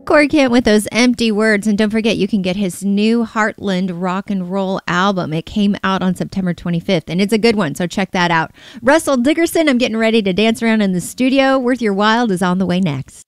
Corey Kent with those empty words. And don't forget, you can get his new Heartland rock and roll album. It came out on September 25th, and it's a good one, so check that out. Russell Dickerson, I'm getting ready to dance around in the studio. Worth Your While is on the way next.